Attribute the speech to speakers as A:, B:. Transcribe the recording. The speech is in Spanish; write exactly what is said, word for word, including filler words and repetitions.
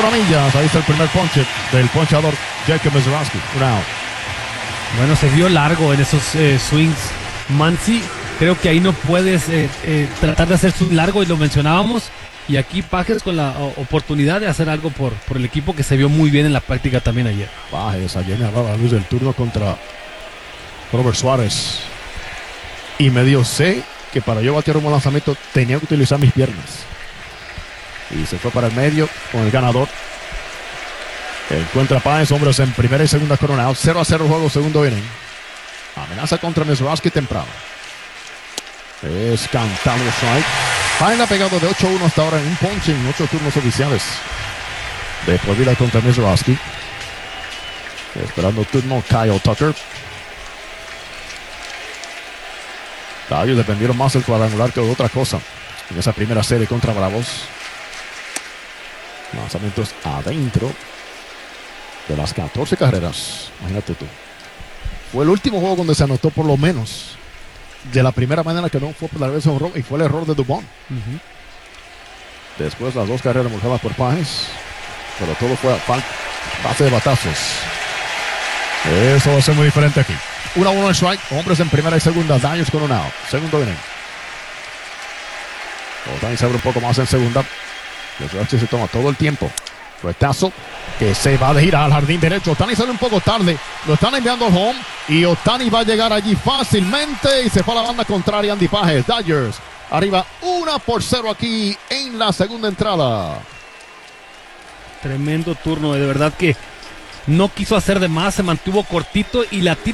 A: una millas. Ahí está el primer ponche del ponchador Jacob Misiorowski. Un out.
B: Bueno, se vio largo en esos eh, swings. Muncy, creo que ahí no puedes eh, eh, tratar de hacer swing largo, y lo mencionábamos. Y aquí Pajes con la o, oportunidad de hacer algo por, por el equipo, que se vio muy bien en la práctica también ayer.
A: Pajes, ayer me hablaba la luz del turno contra Robert Suárez. Y me dio sé que para yo batear un buen lanzamiento tenía que utilizar mis piernas. Y se fue para el medio con el ganador. Encuentra Páez, hombres en primera y segunda con un out. cero a cero juego, segundo inning. Amenaza contra Misiorowski temprano. Es cantado strike. Páez ha pegado de ocho a uno hasta ahora en un ponche en ocho turnos oficiales. De por vida contra Misiorowski. Esperando turno Kyle Tucker. Ellos dependieron más del cuadrangular que de otra cosa en esa primera serie contra Bravos. Lanzamientos adentro de las catorce carreras. Imagínate tú. Fue el último juego donde se anotó por lo menos de la primera manera, que no fue por la vez un error, y fue el error de Dubón. Uh-huh. Después las dos carreras marcadas por Páez, pero todo fue a base de batazos. Eso va a ser muy diferente aquí. uno a uno en strike, hombres en primera y segunda, Dodgers con un out. Segundo inning. Otani se abre un poco más en segunda. Misiorowski se toma todo el tiempo. Retazo que se va de gira al jardín derecho. Otani sale un poco tarde. Lo están enviando al home. Y Otani va a llegar allí fácilmente. Y se fue a la banda contraria. Andy Pajes. Dodgers arriba uno por cero aquí en la segunda entrada.
B: Tremendo turno. De verdad que no quiso hacer de más. Se mantuvo cortito y la tira